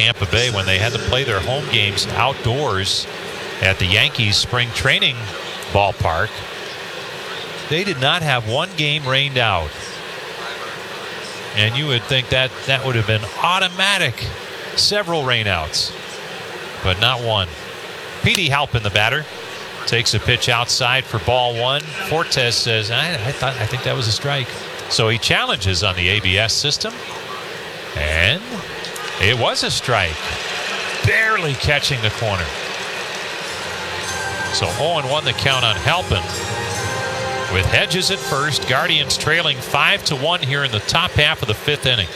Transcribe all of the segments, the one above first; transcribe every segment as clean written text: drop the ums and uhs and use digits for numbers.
Tampa Bay when they had to play their home games outdoors at the Yankees spring training ballpark. They did not have one game rained out. And you would think that would have been automatic. Several rainouts, but not one. Petey Halpin, the batter, takes a pitch outside for ball one. Fortes says, I think that was a strike. So he challenges on the ABS system, and it was a strike. Barely catching the corner. So 0-1 the count on Halpin. With Hedges at first, Guardians trailing 5-1 here in the top half of the fifth inning.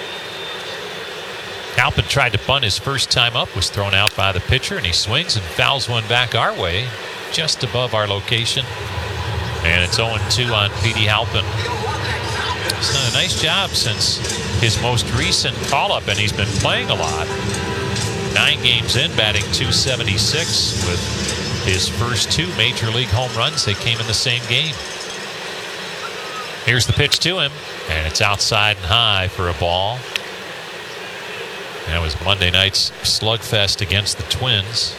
Halpin tried to bunt his first time up, was thrown out by the pitcher, and he swings and fouls one back our way, just above our location. And it's 0-2 on Petey Halpin. He's done a nice job since his most recent call-up, and he's been playing a lot. 9 games in, batting .276 with his first 2 Major League home runs. They came in the same game. Here's the pitch to him, and it's outside and high for a ball. That was Monday night's slugfest against the Twins.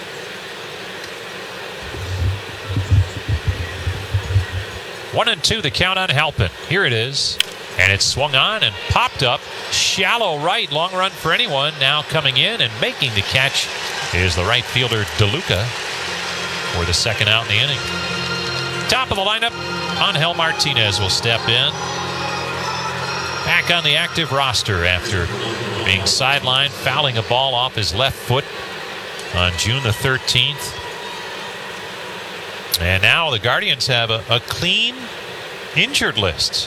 One and two, the count on Halpin. Here it is. And it's swung on and popped up. Shallow right, long run for anyone. Now coming in and making the catch is the right fielder, DeLuca, for the second out in the inning. Top of the lineup, Angel Martinez will step in. Back on the active roster after being sidelined, fouling a ball off his left foot on June the 13th. And now the Guardians have a clean injured list.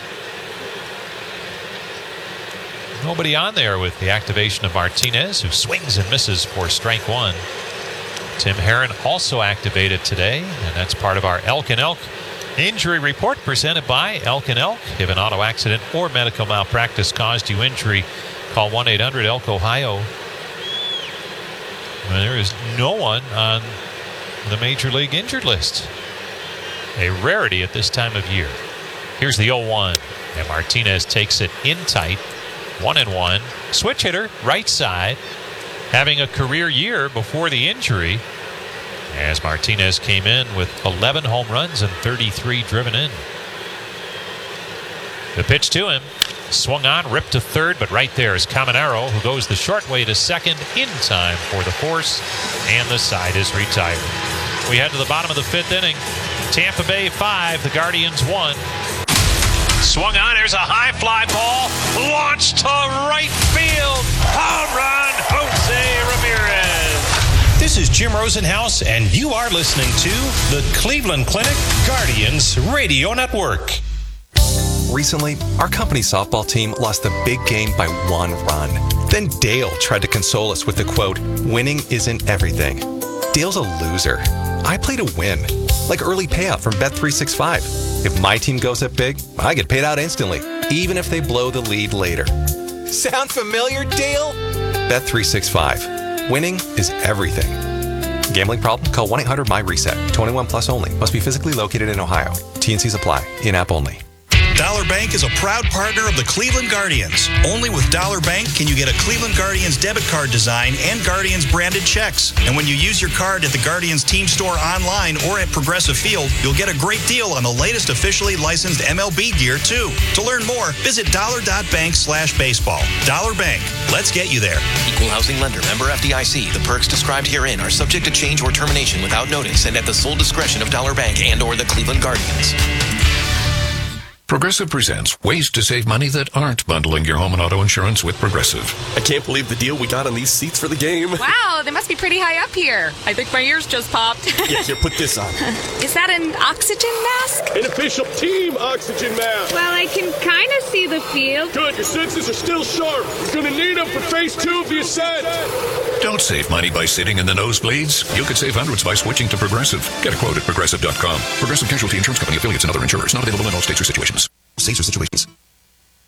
Nobody on there with the activation of Martinez, who swings and misses for strike one. Tim Herron also activated today, and that's part of our Elk and Elk injury report presented by Elk and Elk. If an auto accident or medical malpractice caused you injury, call 1-800-ELK-OHIO. There is no one on the Major League injured list. A rarity at this time of year. Here's the 0-1, and Martinez takes it in tight. 1-1. Switch hitter, right side, having a career year before the injury, as Martinez came in with 11 home runs and 33 driven in. The pitch to him, swung on, ripped to third, but right there is Caminero, who goes the short way to second in time for the force, and the side is retired. We head to the bottom of the fifth inning. Tampa Bay 5, the Guardians 1. Swung on, there's a high fly ball, launched to right field. Home run, Jose Ramirez. This is Jim Rosenhaus, and you are listening to the Cleveland Clinic Guardians Radio Network. Recently, our company softball team lost a big game by 1 run. Then Dale tried to console us with the quote, "Winning isn't everything." Dale's a loser. I play to win, like early payout from Bet365. If my team goes up big, I get paid out instantly, even if they blow the lead later. Sound familiar, Dale? Bet365. Winning is everything. Gambling problem? Call 1-800-MY-RESET. 21 plus only. Must be physically located in Ohio. T&Cs apply. In-app only. Dollar Bank is a proud partner of the Cleveland Guardians. Only with Dollar Bank can you get a Cleveland Guardians debit card design and Guardians branded checks. And when you use your card at the Guardians team store online or at Progressive Field, you'll get a great deal on the latest officially licensed MLB gear, too. To learn more, visit dollar.bank/baseball. Dollar Bank. Let's get you there. Equal housing lender. Member FDIC. The perks described herein are subject to change or termination without notice and at the sole discretion of Dollar Bank and or the Cleveland Guardians. Progressive presents ways to save money that aren't bundling your home and auto insurance with Progressive. I can't believe the deal we got on these seats for the game. Wow, they must be pretty high up here. I think my ears just popped. Yeah, here, put this on. Is that an oxygen mask? An official team oxygen mask. Well, I can kind of see the field. Good, your senses are still sharp. You're going to need them for phase 2 of the ascent. Don't save money by sitting in the nosebleeds. You could save hundreds by switching to Progressive. Get a quote at Progressive.com. Progressive Casualty Insurance Company, affiliates, and other insurers. Not available in all states or situations.